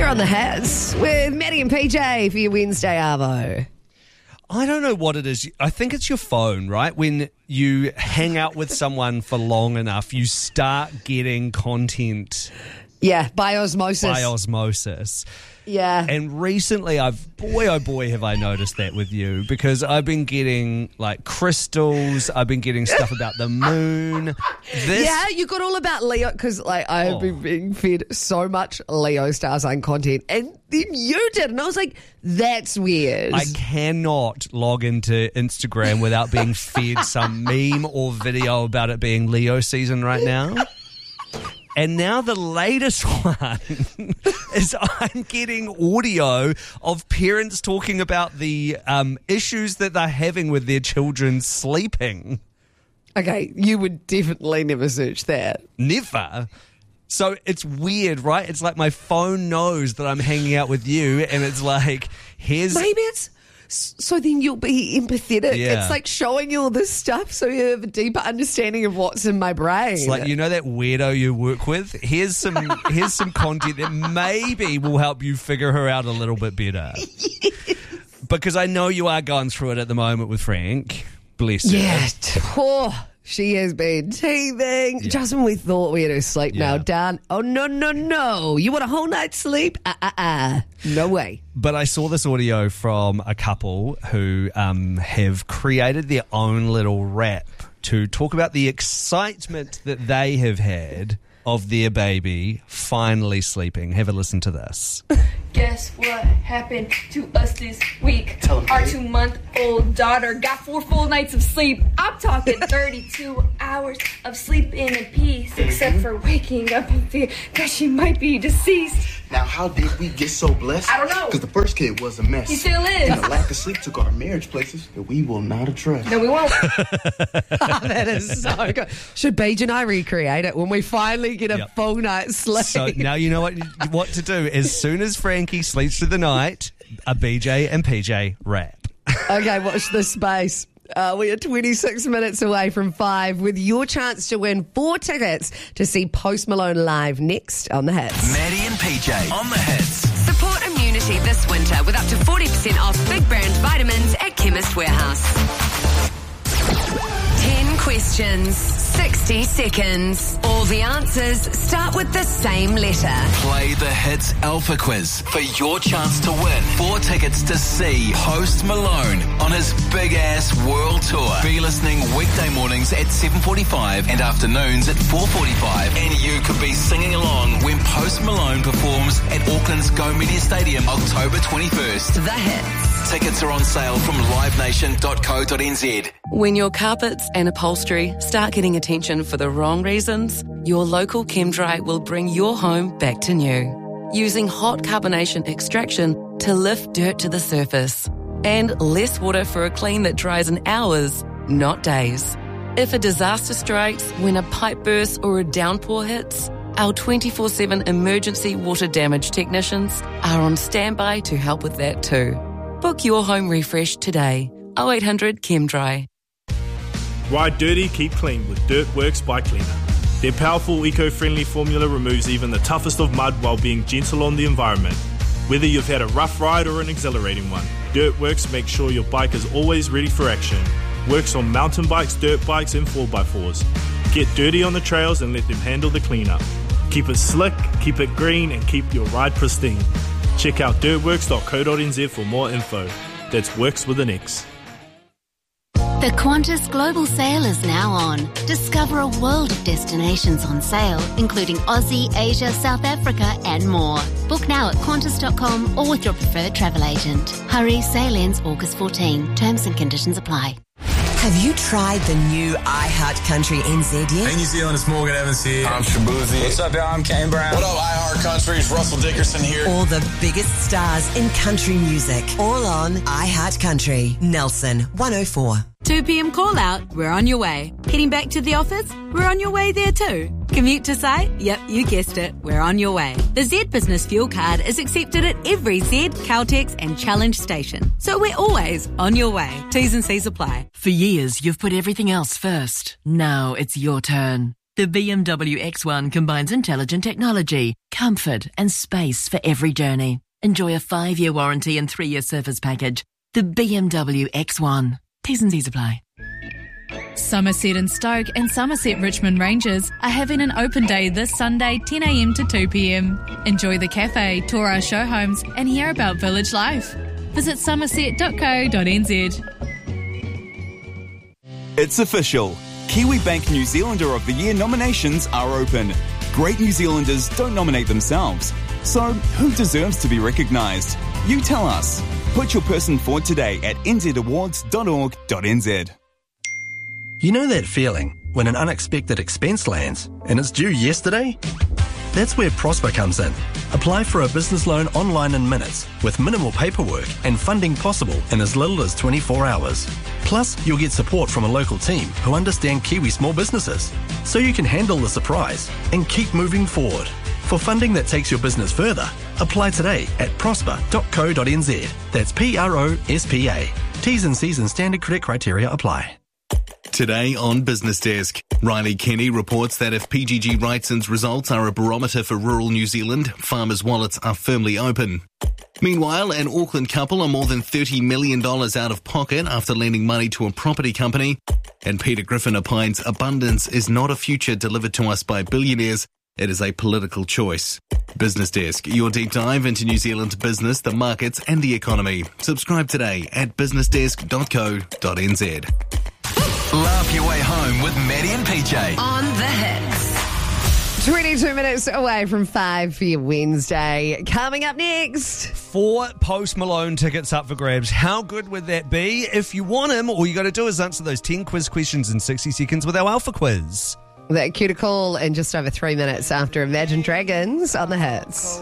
You're on the Hits with Maddie and PJ for your Wednesday Arvo. I don't know what it is. I think it's your phone, right? When you hang out with someone for long enough, you start getting content Yeah, by osmosis. by osmosis. Yeah. And recently, boy, oh boy, have I noticed that with you, because I've been getting like crystals. I've been getting stuff about the moon. Yeah, you got all about Leo, because like I have been being fed so much Leo star sign content, and then you did, and I was like, that's weird. I cannot log into Instagram without being fed some meme or video about it being Leo season right now. And now the latest one is I'm getting audio of parents talking about the issues that they're having with their children sleeping. Okay, you would definitely never search that. Never. So it's weird, right? It's like my phone knows that I'm hanging out with you, and it's like, here's... Maybe it's... So then you'll be empathetic. Yeah. It's like showing you all this stuff so you have a deeper understanding of what's in my brain. It's like, you know that weirdo you work with? Here's some content that maybe will help you figure her out a little bit better. Yes. Because I know you are going through it at the moment with Frank. Bless her. Yeah. Oh, she has been teething. Yeah. Justin, we thought we had her sleep Yeah. now down. Oh, no. You want a whole night's sleep? No way. But I saw this audio from a couple who have created their own little rap to talk about the excitement that they have had of their baby finally sleeping. Have a listen to this. Guess what happened to us this week? Our 2-month-old daughter got 4 full nights of sleep. I'm talking 32 hours of sleep in peace, except for waking up in fear that she might be deceased. Now, how did we get so blessed? I don't know. Because the first kid was a mess. He still is. And the lack of sleep took our marriage places that we will not address. No, we won't. That is so good. Should Beej and I recreate it when we finally get a full night's sleep? So now you know what to do. As soon as Frankie sleeps through the night, a BJ and PJ rap. Okay, watch this space. We are 26 minutes away from 5 with your chance to win 4 tickets to see Post Malone live next on The Hits. Maddie and PJ on The Hits. Support immunity this winter with up to 40% off big brand vitamins at Chemist Warehouse. 10 questions, 60 seconds. All the answers start with the same letter. Play the Hits Alpha Quiz for your chance to win 4 tickets to see Post Malone on his big-ass world tour. Be listening weekday mornings at 7:45 and afternoons at 4:45. And you could be singing along when Post Malone performs at Auckland's Go Media Stadium October 21st. The Hits. Tickets are on sale from livenation.co.nz. When your carpets and upholstery start getting attention for the wrong reasons, your local ChemDry will bring your home back to new. Using hot carbonation extraction to lift dirt to the surface. And less water for a clean that dries in hours, not days. If a disaster strikes when a pipe bursts or a downpour hits, our 24/7 emergency water damage technicians are on standby to help with that too. Book your home refresh today. 0800 ChemDry. Ride dirty, keep clean with DirtWorks Bike Cleaner. Their powerful eco-friendly formula removes even the toughest of mud while being gentle on the environment. Whether you've had a rough ride or an exhilarating one, DirtWorks makes sure your bike is always ready for action. Works on mountain bikes, dirt bikes and 4x4s. Get dirty on the trails and let them handle the cleanup. Keep it slick, keep it green and keep your ride pristine. Check out dirtworks.co.nz for more info. That's Works with an X. The Qantas Global Sale is now on. Discover a world of destinations on sale, including Aussie, Asia, South Africa and more. Book now at Qantas.com or with your preferred travel agent. Hurry, sale ends August 14. Terms and conditions apply. Have you tried the new iHeart Country NZ yet? Hey New Zealand, it's Morgan Evans here. I'm Shabuzi. What's up, y'all? I'm Kane Brown. What up, iHeart Country? It's Russell Dickerson here. All the biggest stars in country music. All on iHeart Country. Nelson 104. 2 p.m. call out, we're on your way. Heading back to the office, we're on your way there too. Commute to site? Yep, you guessed it, we're on your way. The Z Business Fuel Card is accepted at every Z, Caltex and Challenge station. So we're always on your way. T's and C's apply. For years, you've put everything else first. Now it's your turn. The BMW X1 combines intelligent technology, comfort and space for every journey. Enjoy a 5-year warranty and 3-year service package. The BMW X1. T's and C's apply. Somerset and Stoke and Somerset Richmond Rangers are having an open day this Sunday 10am to 2pm. Enjoy the cafe, tour our show homes and hear about village life. Visit somerset.co.nz. It's official. Kiwi Bank New Zealander of the Year nominations are open. Great New Zealanders don't nominate themselves. So, who deserves to be recognised? You tell us. Put your person forward today at nzawards.org.nz. You know that feeling when an unexpected expense lands and it's due yesterday? That's where Prosper comes in. Apply for a business loan online in minutes with minimal paperwork and funding possible in as little as 24 hours. Plus, you'll get support from a local team who understand Kiwi small businesses, so you can handle the surprise and keep moving forward. For funding that takes your business further, apply today at prosper.co.nz. That's PROSPA. T's and C's and standard credit criteria apply. Today on Business Desk, Riley Kenny reports that if PGG Wrightson's results are a barometer for rural New Zealand, farmers' wallets are firmly open. Meanwhile, an Auckland couple are more than $30 million out of pocket after lending money to a property company. And Peter Griffin opines abundance is not a future delivered to us by billionaires, it is a political choice. Business Desk, your deep dive into New Zealand business, the markets and the economy. Subscribe today at businessdesk.co.nz. Laugh your way home with Maddie and PJ. On the hits. 22 minutes away from 5 for your Wednesday. Coming up next. 4 Post Malone tickets up for grabs. How good would that be? If you want him, all you got to do is answer those 10 quiz questions in 60 seconds with our Alpha Quiz. That cue to call in just over 3 minutes after Imagine Dragons on the hits.